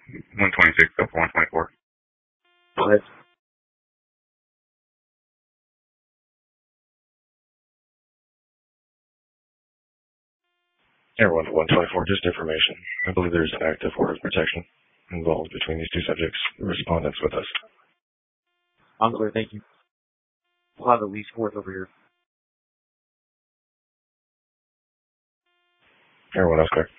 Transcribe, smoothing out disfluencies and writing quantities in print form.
126, go for 124. Go ahead. Everyone at 124, just information. I believe there's an active order of protection involved between these two subjects, the respondents with us. I'm clear, thank you. We'll have at least 4th over here. Everyone else clear.